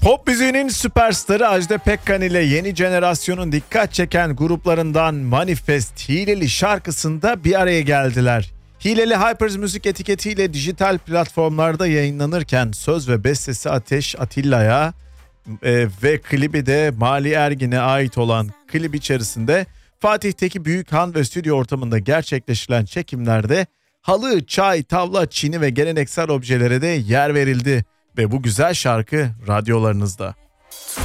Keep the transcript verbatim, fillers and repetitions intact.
Pop müziğinin süperstarı Ajda Pekkan ile yeni jenerasyonun dikkat çeken gruplarından Manifest Hileli şarkısında bir araya geldiler. Hileli Hypers müzik etiketiyle dijital platformlarda yayınlanırken söz ve bestesi Ateş Atilla'ya e, ve klibi de Mali Ergin'e ait olan klip içerisinde Fatih'teki Büyükhan ve stüdyo ortamında gerçekleştirilen çekimlerde halı, çay, tavla, çini ve geleneksel objelere de yer verildi. Ve bu güzel şarkı radyolarınızda.